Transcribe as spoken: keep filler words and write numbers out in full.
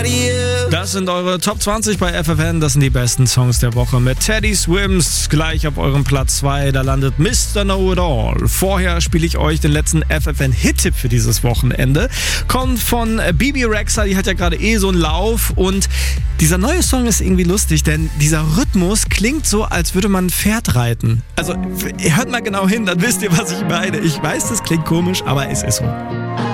Das sind eure Top zwanzig bei F F N. Das sind die besten Songs der Woche mit Teddy Swims. Gleich auf eurem Platz zwei, da landet Mister Know-It-All. Vorher spiele ich euch den letzten F F N-Hit-Tipp für dieses Wochenende. Kommt von Bibi Rexha, die hat ja gerade eh so einen Lauf. Und dieser neue Song ist irgendwie lustig, denn dieser Rhythmus klingt so, als würde man ein Pferd reiten. Also hört mal genau hin, dann wisst ihr, was ich meine. Ich weiß, das klingt komisch, aber es ist so.